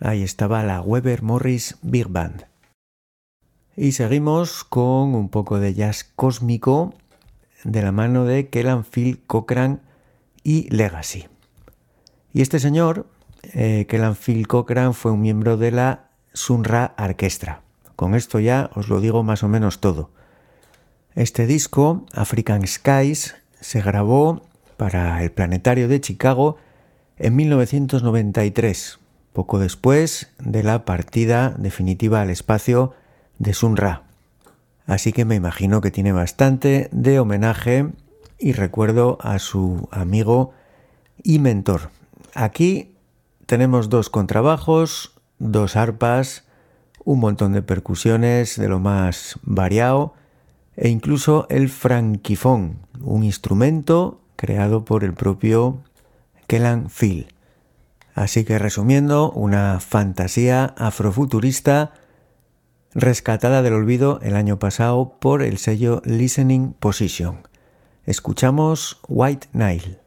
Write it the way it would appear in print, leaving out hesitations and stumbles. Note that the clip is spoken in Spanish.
Ahí estaba la Weber Morris Big Band. Y seguimos con un poco de jazz cósmico de la mano de Kellan Phil Cochran y Legacy. Y este señor, Kellan Phil Cochran, fue un miembro de la Sun Ra Orchestra. Con esto ya os lo digo más o menos todo. Este disco, African Skies, se grabó para el Planetario de Chicago en 1993, poco después de la partida definitiva al espacio de Sun Ra. Así que me imagino que tiene bastante de homenaje y recuerdo a su amigo y mentor. Aquí tenemos 2 contrabajos, 2 arpas, un montón de percusiones de lo más variado e incluso el franquifón, un instrumento creado por el propio Kellan Phil. Así que resumiendo, una fantasía afrofuturista rescatada del olvido el año pasado por el sello Listening Position. Escuchamos White Nile.